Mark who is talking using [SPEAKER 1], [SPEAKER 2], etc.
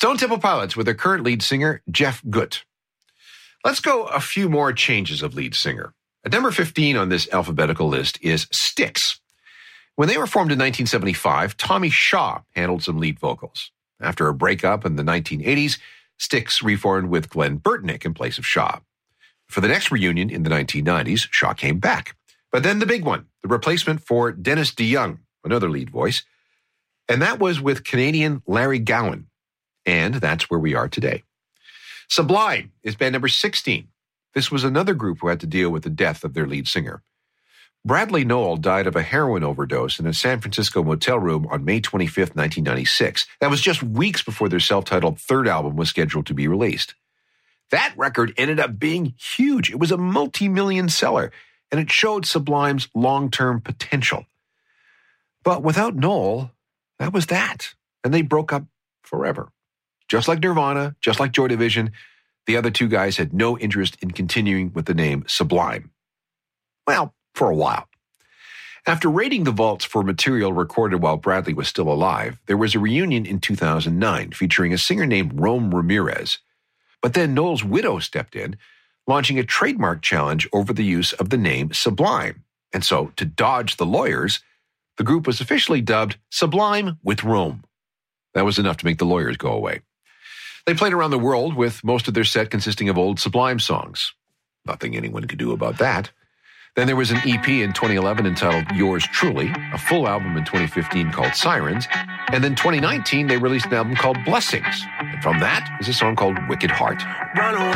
[SPEAKER 1] Stone Temple Pilots with their current lead singer, Jeff Gutt. Let's go a few more changes of lead singer. At number 15 on this alphabetical list is Styx. When they were formed in 1975, Tommy Shaw handled some lead vocals. After a breakup in the 1980s, Styx reformed with Glenn Burtnick in place of Shaw. For the next reunion in the 1990s, Shaw came back. But then the big one, the replacement for Dennis DeYoung, another lead voice. And that was with Canadian Larry Gowan. And that's where we are today. Sublime is band number 16. This was another group who had to deal with the death of their lead singer. Bradley Nowell died of a heroin overdose in a San Francisco motel room on May 25th, 1996. That was just weeks before their self-titled third album was scheduled to be released. That record ended up being huge. It was a multi-million seller, and it showed Sublime's long-term potential. But without Nowell, that was that, and they broke up forever. Just like Nirvana, just like Joy Division, the other two guys had no interest in continuing with the name Sublime. Well, for a while. After raiding the vaults for material recorded while Bradley was still alive, there was a reunion in 2009 featuring a singer named Rome Ramirez. But then Nowell's widow stepped in, launching a trademark challenge over the use of the name Sublime. And so, to dodge the lawyers, the group was officially dubbed Sublime with Rome. That was enough to make the lawyers go away. They played around the world with most of their set consisting of old Sublime songs. Nothing anyone could do about that. Then there was an EP in 2011 entitled Yours Truly, a full album in 2015 called Sirens, and then 2019 they released an album called Blessings. And from that is a song called Wicked Heart.